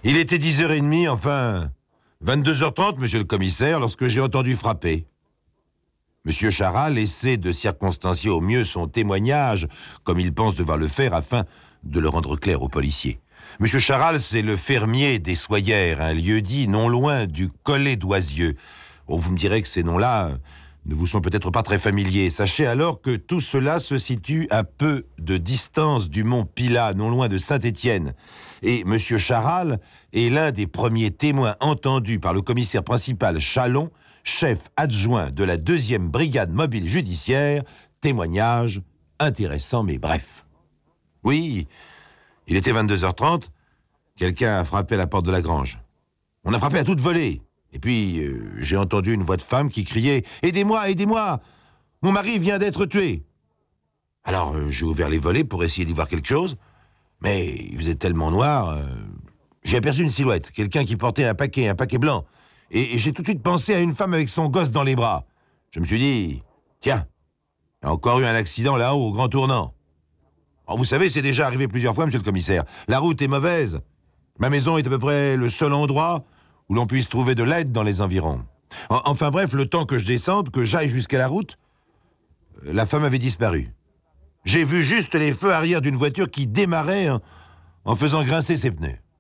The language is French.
Il était 10h30, enfin 22h30, monsieur le commissaire, lorsque j'ai entendu frapper. Monsieur Charal essaie de circonstancier au mieux son témoignage, comme il pense devoir le faire, afin de le rendre clair aux policiers. Monsieur Charal, c'est le fermier des Soyères, un lieu-dit non loin du Collet d'Oisieux. Oh, vous me direz que ces noms-là ne vous sont peut-être pas très familiers. Sachez alors que tout cela se situe à peu de distance du mont Pilat, non loin de Saint-Étienne. Et monsieur Charal est l'un des premiers témoins entendus par le commissaire principal Chalon, chef adjoint de la 2e brigade mobile judiciaire. Témoignage intéressant mais bref. Oui, il était 22h30, quelqu'un a frappé à la porte de la grange. On a frappé à toute volée. Et puis, j'ai entendu une voix de femme qui criait « Aidez-moi, aidez-moi! Mon mari vient d'être tué !» Alors, j'ai ouvert les volets pour essayer d'y voir quelque chose, mais il faisait tellement noir, j'ai aperçu une silhouette, quelqu'un qui portait un paquet blanc, et j'ai tout de suite pensé à une femme avec son gosse dans les bras. Je me suis dit « Tiens, il y a encore eu un accident là-haut au grand tournant. » Alors, vous savez, c'est déjà arrivé plusieurs fois, monsieur le commissaire. La route est mauvaise. Ma maison est à peu près le seul endroit où l'on puisse trouver de l'aide dans les environs. Enfin bref, le temps que je descende, que j'aille jusqu'à la route, la femme avait disparu. J'ai vu juste les feux arrière d'une voiture qui démarrait en faisant grincer ses pneus.